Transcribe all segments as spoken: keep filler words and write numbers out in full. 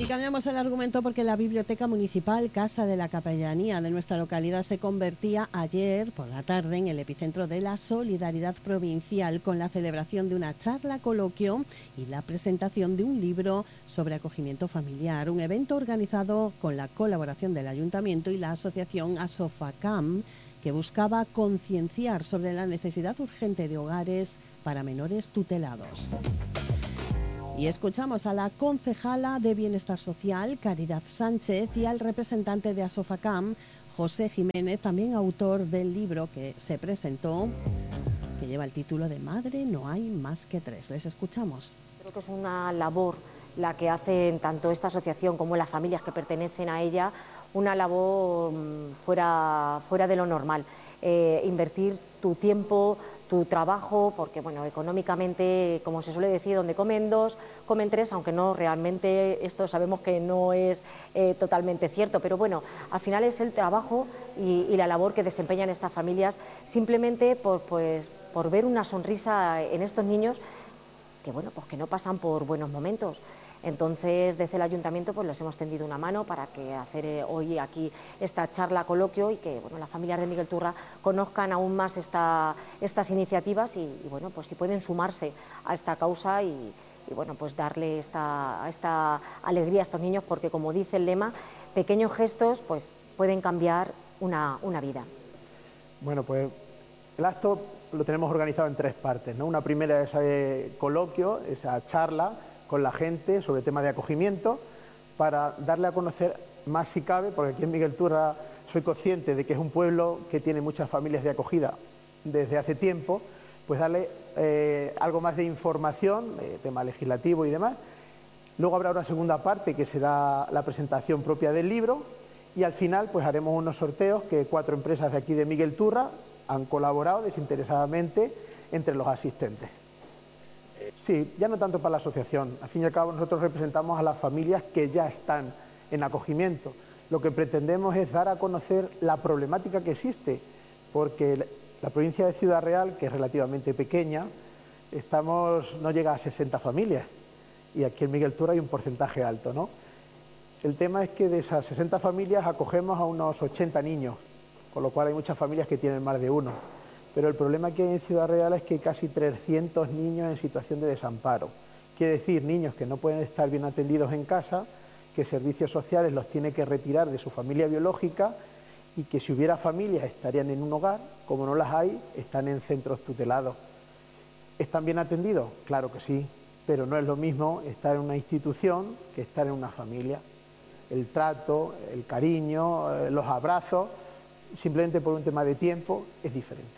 Y cambiamos el argumento porque la Biblioteca Municipal Casa de la Capellanía de nuestra localidad se convertía ayer por la tarde en el epicentro de la solidaridad provincial con la celebración de una charla coloquio y la presentación de un libro sobre acogimiento familiar, un evento organizado con la colaboración del Ayuntamiento y la asociación Asofacam, que buscaba concienciar sobre la necesidad urgente de hogares para menores tutelados. Y escuchamos a la concejala de Bienestar Social, Caridad Sánchez, y al representante de Asofacam, José Jiménez, también autor del libro que se presentó, que lleva el título de Madre no hay más que tres. Les escuchamos. Creo que es una labor la que hacen tanto esta asociación como las familias que pertenecen a ella, una labor fuera, fuera de lo normal. Eh, invertir tu tiempo, tu trabajo, porque bueno, económicamente, como se suele decir, donde comen dos, comen tres, aunque no realmente esto sabemos que no es eh, totalmente cierto, pero bueno, al final es el trabajo y, y la labor que desempeñan estas familias simplemente por, pues, por ver una sonrisa en estos niños que bueno, pues que no pasan por buenos momentos. Entonces, desde el Ayuntamiento pues les hemos tendido una mano para que hacer eh, hoy aquí esta charla coloquio y que bueno, las familias de Miguel Turra conozcan aún más esta, estas iniciativas y, y bueno, pues si pueden sumarse a esta causa y, y bueno, pues darle esta, esta alegría a estos niños, porque como dice el lema, pequeños gestos pues pueden cambiar una, una vida. Bueno, pues el acto lo tenemos organizado en tres partes, ¿no? Una primera es ese coloquio, esa charla con la gente sobre temas de acogimiento, para darle a conocer más si cabe, porque aquí en Miguel Turra soy consciente de que es un pueblo que tiene muchas familias de acogida desde hace tiempo, pues darle eh, algo más de información, eh, tema legislativo y demás. Luego habrá una segunda parte que será la presentación propia del libro y al final pues haremos unos sorteos que cuatro empresas de aquí de Miguel Turra han colaborado desinteresadamente entre los asistentes. Sí, ya no tanto para la asociación, al fin y al cabo nosotros representamos a las familias que ya están en acogimiento. Lo que pretendemos es dar a conocer la problemática que existe, porque la provincia de Ciudad Real, que es relativamente pequeña, estamos, no llega a sesenta familias y aquí en Miguel Turra hay un porcentaje alto, ¿no? El tema es que de esas sesenta familias acogemos a unos ochenta niños, con lo cual hay muchas familias que tienen más de uno. Pero el problema que hay en Ciudad Real es que hay casi trescientos niños en situación de desamparo. Quiere decir, niños que no pueden estar bien atendidos en casa, que servicios sociales los tiene que retirar de su familia biológica y que si hubiera familias estarían en un hogar, como no las hay, están en centros tutelados. ¿Están bien atendidos? Claro que sí, pero no es lo mismo estar en una institución que estar en una familia. El trato, el cariño, los abrazos, simplemente por un tema de tiempo, es diferente.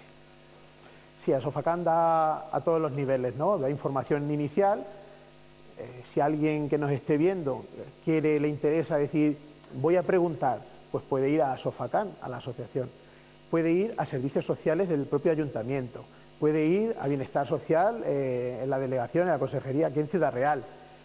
Sí, Asofacam da a todos los niveles, ¿no? Da información inicial. Eh, si alguien que nos esté viendo quiere, le interesa decir, voy a preguntar, pues puede ir a Asofacam, a la asociación. Puede ir a servicios sociales del propio ayuntamiento. Puede ir a Bienestar Social eh, en la delegación, en la consejería, aquí en Ciudad Real.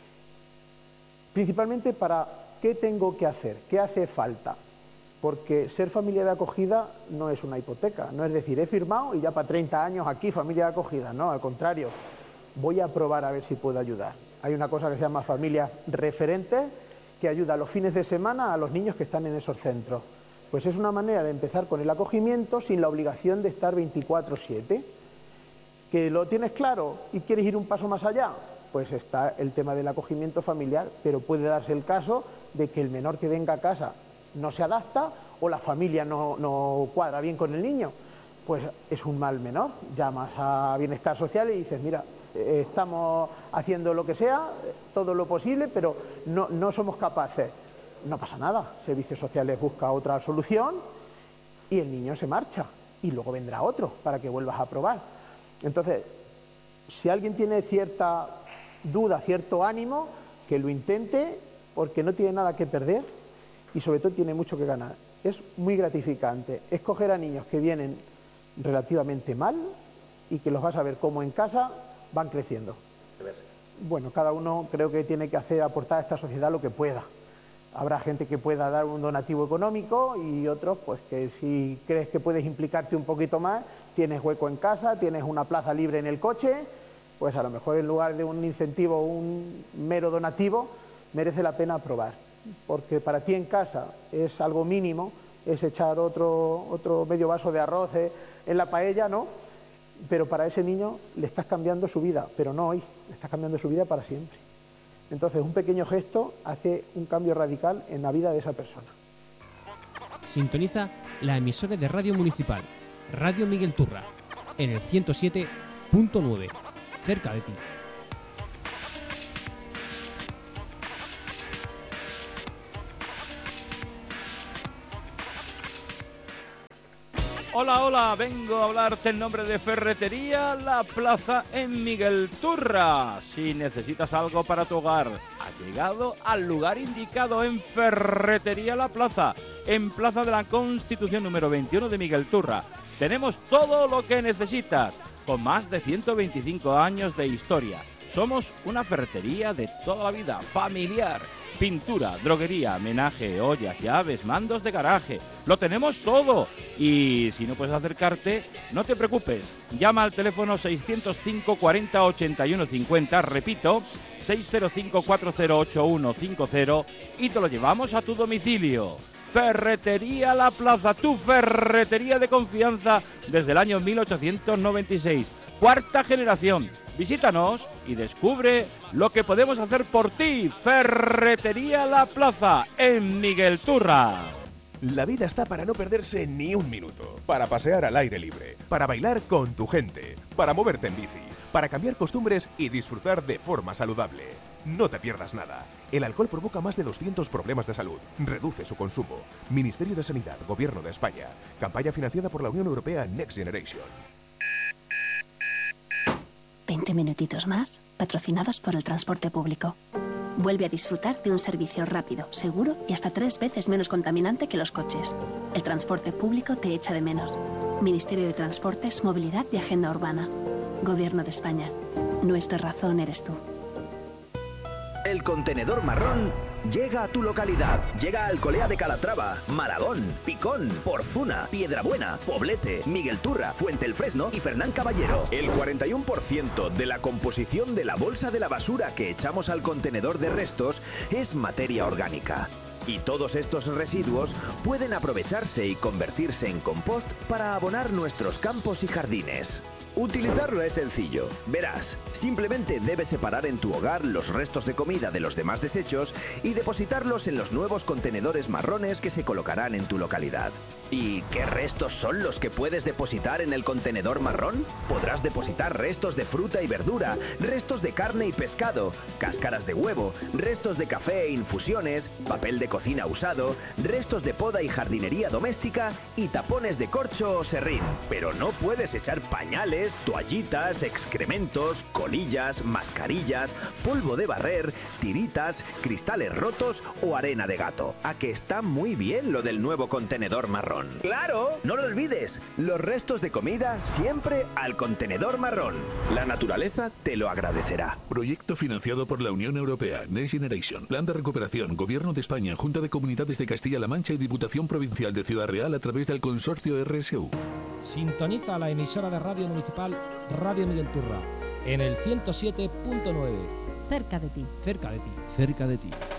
Principalmente para qué tengo que hacer, qué hace falta. Porque ser familia de acogida no es una hipoteca, no es decir, he firmado y ya para treinta años aquí familia de acogida, no, al contrario, voy a probar a ver si puedo ayudar. Hay una cosa que se llama familias referentes que ayuda los fines de semana a los niños que están en esos centros. Pues es una manera de empezar con el acogimiento sin la obligación de estar veinticuatro siete. ¿Que lo tienes claro y quieres ir un paso más allá? Pues está el tema del acogimiento familiar, pero puede darse el caso de que el menor que venga a casa no se adapta o la familia no, no cuadra bien con el niño, pues es un mal menor. Llamas a Bienestar Social y dices, mira, eh, estamos haciendo lo que sea, todo lo posible, pero no, no somos capaces. No pasa nada, Servicios Sociales busca otra solución y el niño se marcha y luego vendrá otro para que vuelvas a probar. Entonces, si alguien tiene cierta duda, cierto ánimo, que lo intente porque no tiene nada que perder y sobre todo tiene mucho que ganar. Es muy gratificante escoger a niños que vienen relativamente mal y que los vas a ver como en casa van creciendo. Bueno, cada uno creo que tiene que hacer, aportar a esta sociedad lo que pueda. Habrá gente que pueda dar un donativo económico y otros pues que si crees que puedes implicarte un poquito más, tienes hueco en casa, tienes una plaza libre en el coche, pues a lo mejor en lugar de un incentivo o un mero donativo, merece la pena probar, porque para ti en casa es algo mínimo, es echar otro, otro medio vaso de arroz en la paella, ¿no? Pero para ese niño le estás cambiando su vida, pero no hoy, le estás cambiando su vida para siempre. Entonces, un pequeño gesto hace un cambio radical en la vida de esa persona. Sintoniza la emisora de Radio Municipal, Radio Miguel Turra, en el ciento siete punto nueve, cerca de ti. Hola, hola, vengo a hablarte en nombre de Ferretería La Plaza en Miguel Turra. Si necesitas algo para tu hogar, has llegado al lugar indicado en Ferretería La Plaza, en Plaza de la Constitución número veintiuno de Miguel Turra. Tenemos todo lo que necesitas, con más de ciento veinticinco años de historia. Somos una ferretería de toda la vida, familiar. Pintura, droguería, menaje, ollas, llaves, mandos de garaje. Lo tenemos todo. Y si no puedes acercarte, no te preocupes. Llama al teléfono seiscientos cinco cuarenta ochenta y uno cincuenta, repito, seiscientos cinco cuarenta ocho uno cincuenta, y te lo llevamos a tu domicilio. Ferretería La Plaza, tu ferretería de confianza desde el año mil ochocientos noventa y seis. Cuarta generación. Visítanos y descubre lo que podemos hacer por ti. Ferretería La Plaza, en Miguel Turra. La vida está para no perderse ni un minuto, para pasear al aire libre, para bailar con tu gente, para moverte en bici, para cambiar costumbres y disfrutar de forma saludable. No te pierdas nada. El alcohol provoca más de doscientos problemas de salud. Reduce su consumo. Ministerio de Sanidad, Gobierno de España. Campaña financiada por la Unión Europea Next Generation. veinte minutitos más, patrocinados por el transporte público. Vuelve a disfrutar de un servicio rápido, seguro y hasta tres veces menos contaminante que los coches. El transporte público te echa de menos. Ministerio de Transportes, Movilidad y Agenda Urbana. Gobierno de España. Nuestra razón eres tú. El contenedor marrón llega a tu localidad. Llega a Alcolea de Calatrava, Maragón, Picón, Porzuna, Piedrabuena, Poblete, Miguel Turra, Fuente el Fresno y Fernán Caballero. El cuarenta y uno por ciento de la composición de la bolsa de la basura que echamos al contenedor de restos es materia orgánica. Y todos estos residuos pueden aprovecharse y convertirse en compost para abonar nuestros campos y jardines. Utilizarlo es sencillo. Verás, simplemente debes separar en tu hogar los restos de comida de los demás desechos y depositarlos en los nuevos contenedores marrones que se colocarán en tu localidad. ¿Y qué restos son los que puedes depositar en el contenedor marrón? Podrás depositar restos de fruta y verdura, restos de carne y pescado, cáscaras de huevo, restos de café e infusiones, papel de cocina usado, restos de poda y jardinería doméstica y tapones de corcho o serrín. Pero no puedes echar pañales, toallitas, excrementos, colillas, mascarillas, polvo de barrer, tiritas, cristales rotos o arena de gato. ¿A que está muy bien lo del nuevo contenedor marrón? ¡Claro! No lo olvides, los restos de comida siempre al contenedor marrón. La naturaleza te lo agradecerá. Proyecto financiado por la Unión Europea, Next Generation, Plan de Recuperación, Gobierno de España, Junta de Comunidades de Castilla-La Mancha y Diputación Provincial de Ciudad Real a través del consorcio R S U. Sintoniza la emisora de Radio Municipal Radio Miguel Turra, en el ciento siete punto nueve. Cerca de ti. Cerca de ti. Cerca de ti.